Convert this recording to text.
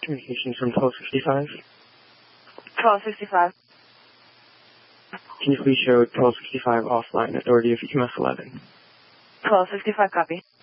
Communications from 1265. 1265. Can you please show 1265 offline authority of EMS 11? 1265, copy.